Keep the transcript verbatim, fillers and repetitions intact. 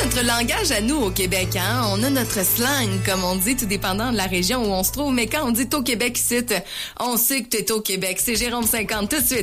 notre langage à nous au Québec, hein? On a notre slang, comme on dit, tout dépendant de la région où on se trouve. Mais quand on dit « t'es au Québec, ici », on sait que t'es au Québec. C'est Jérôme cinquante tout de suite.